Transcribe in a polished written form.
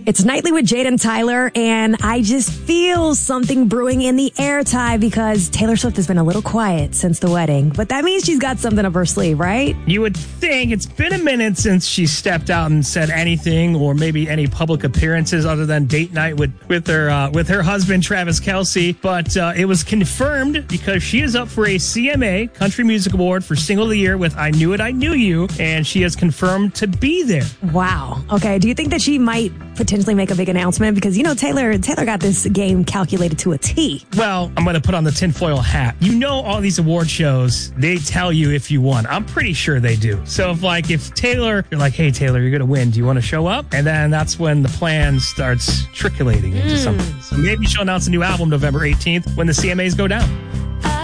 It's Nightly with Jade and Tyler, and I just feel something brewing in the air, Ty, because Taylor Swift has been a little quiet since the wedding, but that means she's got something up her sleeve, right? You would think. It's been a minute since she stepped out and said anything, or maybe any public appearances other than date night with her husband Travis Kelce. But it was confirmed because she is up for a CMA Country Music Award for Single of the Year with "I Knew It, I Knew You," and she has confirmed to be there. Wow. Okay. Do you think that she might potentially make a big announcement? Because, you know, Taylor got this game calculated to a T. Well, I'm going to put on the tinfoil hat. You know, all these award shows, they tell you if you won. I'm pretty sure they do. So if Taylor, you're like, hey, Taylor, you're going to win. Do you want to show up? And then that's when the plan starts trickulating into something. So maybe she'll announce a new album November 18th when the CMAs go down.